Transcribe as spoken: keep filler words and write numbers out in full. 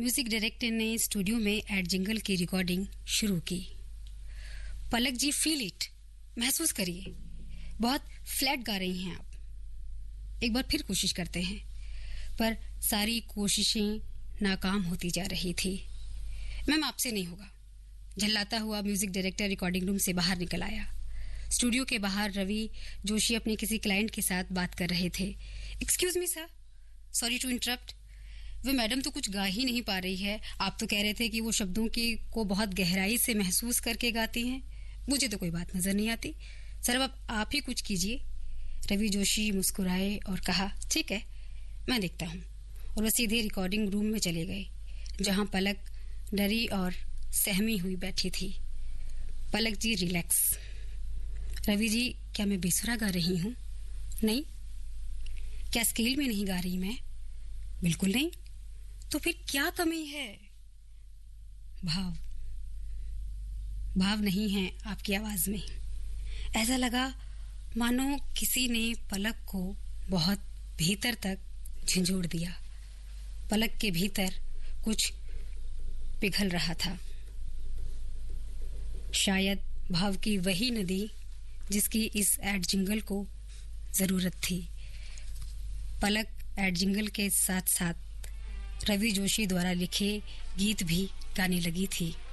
Music director ने studio में add jingle की रिकॉर्डिंग शुरू की। पलक जी, फील इट, महसूस करिए, बहुत फ्लैट गा रही हैं आप। एक बार फिर कोशिश करते हैं, पर सारी कोशिशें नाकाम होती जा रही थी। मैम, आपसे नहीं होगा। झल्लाता हुआ म्यूजिक डायरेक्टर रिकॉर्डिंग रूम से बाहर निकल आया। स्टूडियो के बाहर रवि जोशी अपने किसी क्लाइंट के साथ बात कर रहे थे। Excuse me sir, sorry to interrupt. Way madam तो कुछ गा ही नहीं पा रही है। आप तो कह रहे थे कि वो शब्दों की को बहुत गहराई से महसूस करके गाती हैं। मुझे तो कोई बात नजर नहीं आती। सर, अब आप ही कुछ कीजिए। रवि जोशी मुस्कुराए और कहा, ठीक है, मैं देखता हूँ। और वह सीधे रिकॉर्डिंग रूम में चले गए, जहाँ पलक डरी और सहमी हुई बैठी थी। पलक जी, रिलैक्स। रवि जी, क्या मैं बेसुरा गा रही हूँ? नहीं। क्या स्केल में नहीं गा रही मैं? बिल्कुल नहीं। तो फिर क्या कमी है? भाव भाव नहीं है आपकी आवाज में। ऐसा लगा मानो किसी ने पलक को बहुत भीतर तक झंझोड़ दिया। पलक के भीतर कुछ पिघल रहा था, शायद भाव की वही नदी जिसकी इस एड जिंगल को जरूरत थी। पलक एड जिंगल के साथ साथ रवि जोशी द्वारा लिखे गीत भी गाने लगी थी।